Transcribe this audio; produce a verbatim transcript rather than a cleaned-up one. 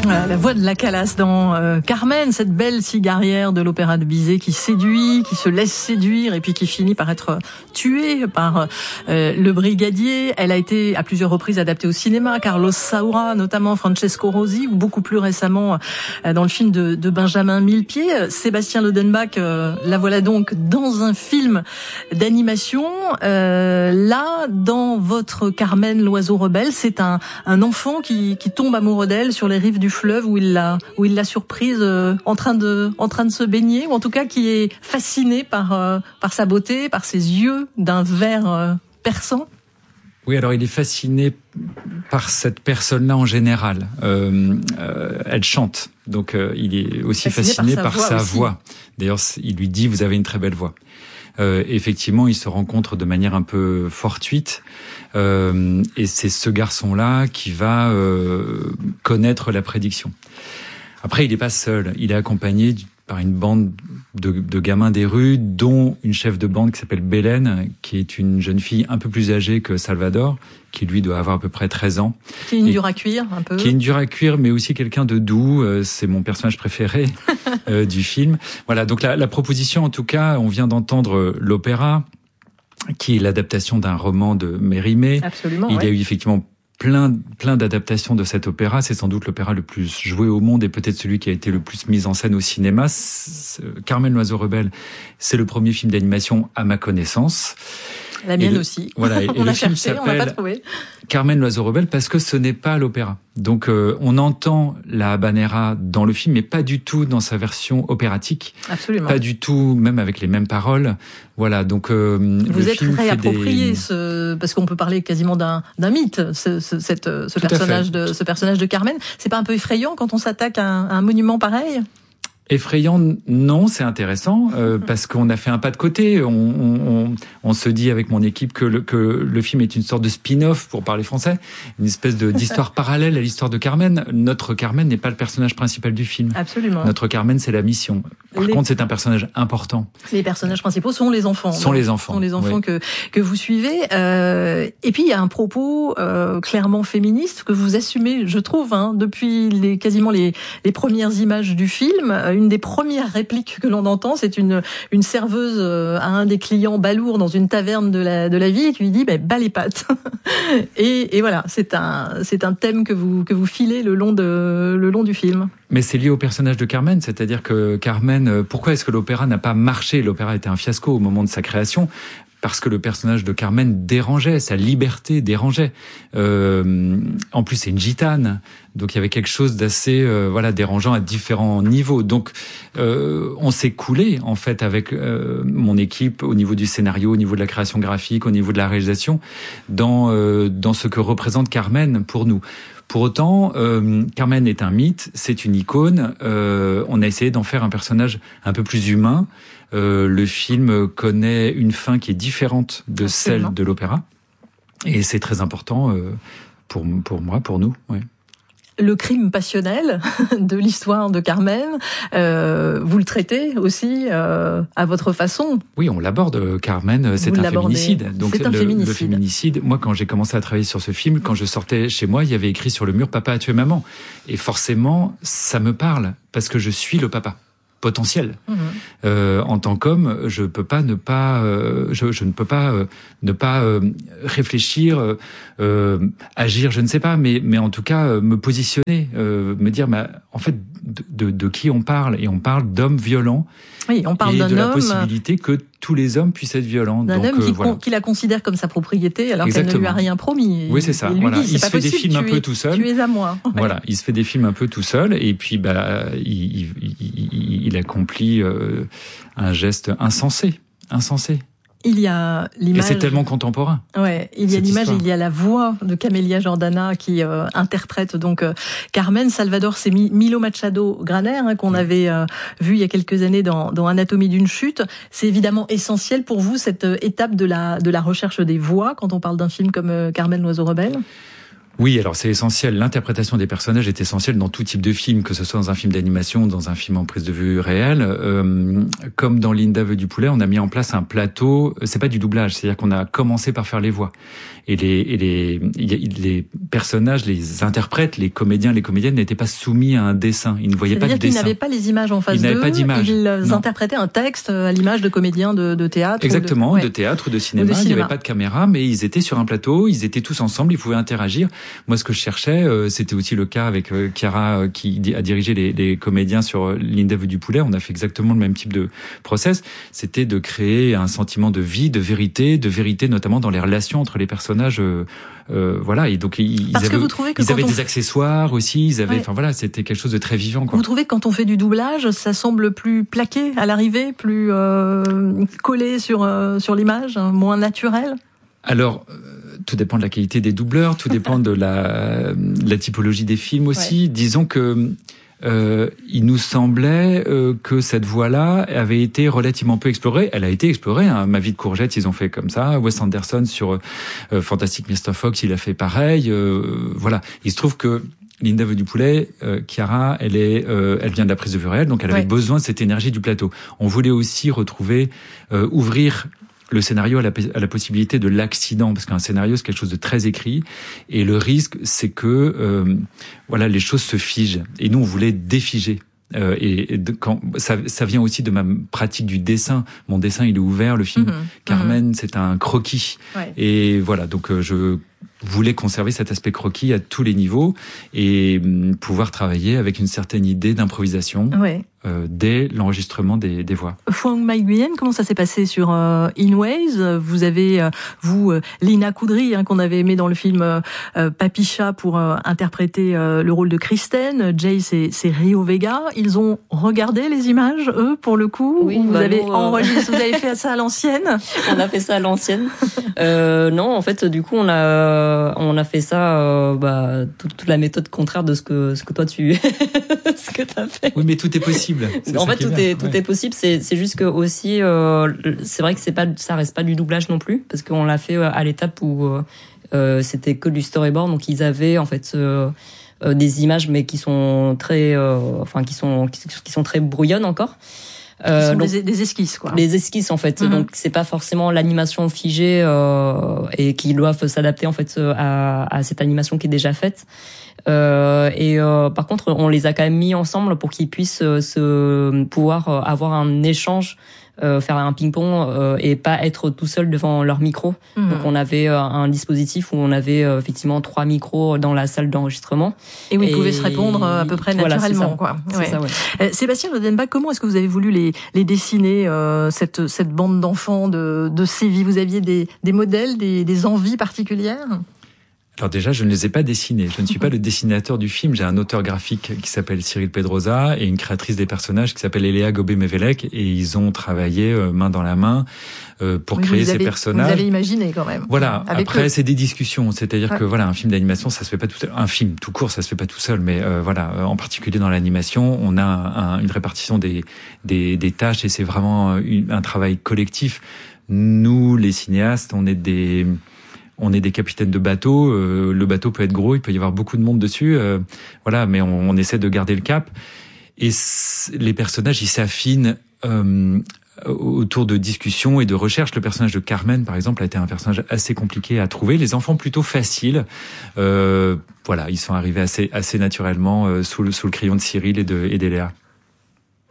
Voilà, la voix de la Calas dans euh, Carmen, cette belle cigarière de l'opéra de Bizet qui séduit, qui se laisse séduire et puis qui finit par être tuée par euh, le brigadier. Elle a été à plusieurs reprises adaptée au cinéma, Carlos Saura, notamment Francesco Rosi, ou beaucoup plus récemment euh, dans le film de, de Benjamin Millepied. Sébastien Lodenbach, euh, la voilà donc dans un film d'animation. Euh, là, dans votre Carmen, l'oiseau rebelle, c'est un, un enfant qui, qui tombe amoureux d'elle sur les rives du fleuve où il l'a où il l'a surprise euh, en train de en train de se baigner, ou en tout cas qui est fasciné par euh, par sa beauté, par ses yeux d'un vert euh, perçant. Oui, alors il est fasciné par cette personne-là en général. Euh, euh, elle chante, donc euh, il est aussi fasciné, fasciné par sa, par voix, sa voix. D'ailleurs, il lui dit: vous avez une très belle voix. Euh, effectivement, ils se rencontrent de manière un peu fortuite, euh, et c'est ce garçon-là qui va euh, connaître la prédiction. Après, il n'est pas seul, il est accompagné par une bande de, de gamins des rues, dont une chef de bande qui s'appelle Bélène, qui est une jeune fille un peu plus âgée que Salvador, qui lui doit avoir à peu près treize ans. Qui est une dure à cuire, un peu. Qui est une dure à cuire, mais aussi quelqu'un de doux. Euh, c'est mon personnage préféré euh, du film. Voilà, donc la, la proposition, en tout cas, on vient d'entendre l'opéra, qui est l'adaptation d'un roman de Mérimée. Absolument, Il ouais. y a eu effectivement plein, plein d'adaptations de cet opéra. C'est sans doute l'opéra le plus joué au monde et peut-être celui qui a été le plus mis en scène au cinéma. C'est, Carmen l'oiseau rebelle, c'est le premier film d'animation à ma connaissance. La mienne le, aussi. Voilà, et, on et a le film cherché, on n'a pas s'appelle trouvé. Carmen l'oiseau rebelle parce que ce n'est pas l'opéra. Donc euh, on entend la habanera dans le film, mais pas du tout dans sa version opératique. Absolument. Pas du tout, même avec les mêmes paroles. Voilà, donc euh, vous le êtes film réapproprié des... ce, parce qu'on peut parler quasiment d'un d'un mythe. Ce, ce, cette, ce personnage de ce personnage de Carmen, c'est pas un peu effrayant quand on s'attaque à un, à un monument pareil? Effrayant, non, c'est intéressant euh, parce qu'on a fait un pas de côté. On, on, on se dit avec mon équipe que le, que le film est une sorte de spin-off, pour parler français, une espèce de, d'histoire parallèle à l'histoire de Carmen. Notre Carmen n'est pas le personnage principal du film. Absolument. Notre Carmen, c'est la mission. Par les... contre, c'est un personnage important. Les personnages principaux sont les enfants. Sont les enfants. Sont les enfants oui. que que vous suivez. Euh, et puis il y a un propos euh, clairement féministe que vous assumez, je trouve, hein, depuis les quasiment les les premières images du film. Une des premières répliques que l'on entend, c'est une une serveuse à un des clients balourds dans une taverne de la de la ville qui lui dit bah, bas les pattes. et, et voilà, c'est un c'est un thème que vous que vous filez le long de le long du film. Mais c'est lié au personnage de Carmen, c'est-à-dire que Carmen, pourquoi est-ce que l'opéra n'a pas marché? L'opéra était un fiasco au moment de sa création. Parce que le personnage de Carmen dérangeait, sa liberté dérangeait. Euh, en plus, c'est une gitane, donc il y avait quelque chose d'assez, euh, voilà, dérangeant à différents niveaux. Donc, euh, on s'est coulé en fait avec euh, mon équipe au niveau du scénario, au niveau de la création graphique, au niveau de la réalisation, dans euh, dans ce que représente Carmen pour nous. Pour autant, euh, Carmen est un mythe, c'est une icône. Euh, on a essayé d'en faire un personnage un peu plus humain. Euh, le film connaît une fin qui est différente de Absolument. Celle de l'opéra, et c'est très important euh, pour pour moi, pour nous. Ouais. Le crime passionnel de l'histoire de Carmen, euh, vous le traitez aussi euh, à votre façon. Oui, on l'aborde. Carmen, c'est vous un féminicide. Donc c'est un le, féminicide. le féminicide. Moi, quand j'ai commencé à travailler sur ce film, quand je sortais chez moi, il y avait écrit sur le mur "Papa a tué maman", et forcément, ça me parle parce que je suis le papa potentiel. Mmh. Euh, en tant qu'homme, je peux pas ne pas, euh, je, je ne peux pas euh, ne pas euh, réfléchir, euh, agir, je ne sais pas, mais mais en tout cas euh, me positionner, euh, me dire, bah, en fait, de, de, de qui on parle? Et on parle d'hommes violents. Oui, on parle et d'un de la homme, possibilité que tous les hommes puissent être violents. D'un Donc, homme qui, euh, voilà. qui la considère comme sa propriété alors Exactement. qu'elle ne lui a rien promis. Oui, c'est ça. Il, voilà. dit, il se fait possible, des films un peu es, tout seul. Tu es à moi. Voilà, il se fait des films un peu tout seul, et puis bah il, il, il, il accomplit euh, un geste insensé, insensé. Il y a l'image. Et c'est tellement contemporain. Ouais, il y a l'image, histoire. Il y a la voix de Camélia Jordana qui euh, interprète donc euh, Carmen. Salvador, c'est Milo Machado Graner hein, qu'on oui. avait euh, vu il y a quelques années dans, dans Anatomie d'une chute. C'est évidemment essentiel pour vous cette euh, étape de la de la recherche des voix quand on parle d'un film comme euh, Carmen l'oiseau rebelle. Oui, alors c'est essentiel. L'interprétation des personnages est essentielle dans tout type de film, que ce soit dans un film d'animation, dans un film en prise de vue réelle. Euh, comme dans Linda veut du poulet, on a mis en place un plateau. C'est pas du doublage, c'est-à-dire qu'on a commencé par faire les voix. Et les, et les, les personnages, les interprètes, les comédiens, les comédiennes n'étaient pas soumis à un dessin. Ils ne voyaient pas de dessin. Ils n'avaient pas les images en face d'eux. Ils n'avaient pas d'image. Ils non. interprétaient un texte à l'image de comédiens de, de théâtre. Exactement, ou de, ouais. de théâtre ou de cinéma. Ou de cinéma. Il n'y avait pas de caméra, mais ils étaient sur un plateau. Ils étaient tous ensemble. Ils pouvaient interagir. Moi, ce que je cherchais, euh, c'était aussi le cas avec euh, Chiara, euh, qui a dirigé les, les comédiens sur euh, Linda veut du poulet. On a fait exactement le même type de process. C'était de créer un sentiment de vie, de vérité, de vérité notamment dans les relations entre les personnages. Euh, euh, voilà. Et donc ils, Parce avaient, que vous trouvez que ils avaient on... des accessoires aussi. Ils avaient, ouais. enfin voilà, c'était quelque chose de très vivant, quoi. Vous trouvez que quand on fait du doublage, ça semble plus plaqué à l'arrivée, plus euh, collé sur euh, sur l'image, moins naturel? Alors. Euh, Tout dépend de la qualité des doubleurs, tout dépend de la, de la typologie des films aussi. Ouais. Disons que euh, il nous semblait euh, que cette voie-là avait été relativement peu explorée. Elle a été explorée. Hein. Ma vie de courgette, ils ont fait comme ça. Wes Anderson sur euh, Fantastic mister Fox, il a fait pareil. Euh, voilà. Il se trouve que Linda veut du poulet, euh, Chiara, elle est, euh, elle vient de la prise de vue réelle, donc elle avait ouais. besoin de cette énergie du plateau. On voulait aussi retrouver, euh, ouvrir le scénario a la, a la possibilité de l'accident, parce qu'un scénario, c'est quelque chose de très écrit, et le risque, c'est que euh, voilà, les choses se figent. Et nous, on voulait défiger. Euh, et, et de, quand, ça, ça vient aussi de ma pratique du dessin. Mon dessin, il est ouvert. Le film mmh, Carmen, mmh. c'est un croquis. Ouais. Et voilà, donc euh, je voulais conserver cet aspect croquis à tous les niveaux et euh, pouvoir travailler avec une certaine idée d'improvisation. Ouais. Euh, dès l'enregistrement des, des voix. Phuong My Nguyen, comment ça s'est passé sur euh, In Ways? Vous avez, euh, vous, euh, Lina Koudry, hein, qu'on avait aimé dans le film euh, Papicha pour euh, interpréter euh, le rôle de Kristen. Jay, c'est, c'est Rio Vega. Ils ont regardé les images, eux, pour le coup? Oui, ou vous, bah avez nous, euh... enregistré, vous avez fait ça à l'ancienne? On a fait ça à l'ancienne. euh, non, en fait, du coup, on a, on a fait ça, euh, bah, toute, toute la méthode contraire de ce que, ce que toi tu, ce que t'as fait. Oui, mais tout est possible. C'est en fait, tout est, est tout ouais. est possible. C'est, c'est juste que aussi, euh, c'est vrai que c'est pas, ça reste pas du doublage non plus, parce qu'on l'a fait à l'étape où euh, c'était que du storyboard, donc ils avaient en fait euh, euh, des images, mais qui sont très, euh, enfin qui sont, qui, qui sont très brouillonnes encore. Euh, sont donc, des, des esquisses, quoi. Des esquisses, en fait. Mm-hmm. Donc, c'est pas forcément l'animation figée euh, et qui doivent s'adapter, en fait, à, à cette animation qui est déjà faite. Euh, et euh, par contre, on les a quand même mis ensemble pour qu'ils puissent euh, se pouvoir euh, avoir un échange, euh, faire un ping-pong euh, et pas être tout seul devant leur micro. Mmh. Donc on avait euh, un dispositif où on avait euh, effectivement trois micros dans la salle d'enregistrement. Et où ils pouvaient se répondre à peu près naturellement, voilà, quoi. Ouais. Ça, ouais. euh, Sébastien Lodenbach, comment est-ce que vous avez voulu les, les dessiner, euh, cette, cette bande d'enfants de, de Séville? Vous aviez des, des modèles, des, des envies particulières? Alors déjà, je ne les ai pas dessinés. Je ne suis pas le dessinateur du film. J'ai un auteur graphique qui s'appelle Cyril Pedrosa et une créatrice des personnages qui s'appelle Eléa Gobé-Mevelec, et ils ont travaillé euh, main dans la main euh, pour oui, créer avez, ces personnages. Vous avez imaginé quand même. Voilà. Avec Après, eux. c'est des discussions. C'est-à-dire ouais. que voilà, un film d'animation, ça se fait pas tout seul. Un film tout court, ça se fait pas tout seul. Mais euh, voilà, en particulier dans l'animation, on a un, une répartition des, des, des tâches et c'est vraiment une, un travail collectif. Nous, les cinéastes, on est des On est des capitaines de bateau. Euh, le bateau peut être gros, il peut y avoir beaucoup de monde dessus. Euh, voilà, mais on, on essaie de garder le cap. Et les personnages, ils s'affinent euh, autour de discussions et de recherches. Le personnage de Carmen, par exemple, a été un personnage assez compliqué à trouver. Les enfants plutôt faciles. Euh, voilà, ils sont arrivés assez assez naturellement euh, sous le sous le crayon de Cyril et de et d'Eléa.